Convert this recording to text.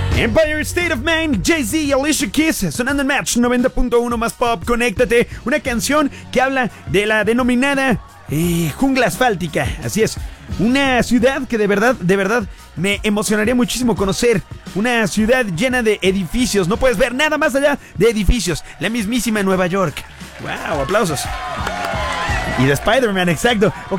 Empire State of Mind, Jay-Z y Alicia Keys, sonando en Match 90.1 más pop. Conéctate, una canción que habla de la denominada jungla asfáltica. Así es, una ciudad que de verdad me emocionaría muchísimo conocer. Una ciudad llena de edificios, no puedes ver nada más allá de edificios. La mismísima Nueva York. Wow, aplausos. Y de Spider-Man, exacto.